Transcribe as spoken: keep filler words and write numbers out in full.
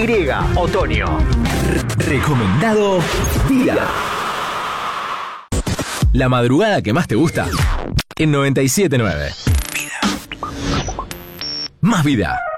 Y, otoño. Recomendado día. La madrugada que más te gusta en noventa y siete nueve. Vida. Más vida.